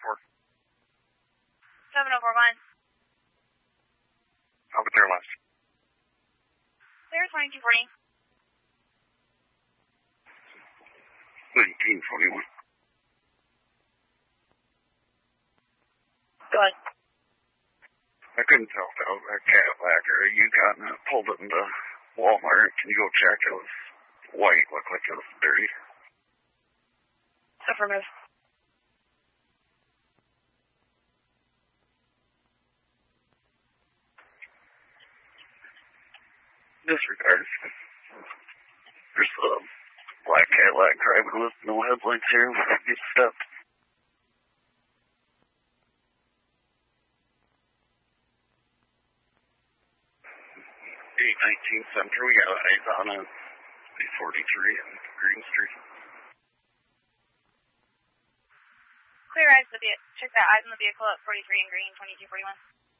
7041. I'll be there last. Clear 2240. 1921. Go ahead. I couldn't tell if that was a Cadillac or a Yukon that pulled it into Walmart. Can you go check? It was white, looked like it was dirty. Affirmative. Disregard. There's a black Cadillac driving with no headlights here. Get stepped. 819 Center, we got eyes on it. 43 on Green Street. Clear eyes. Check that eyes on the vehicle at 43 and Green, 2241.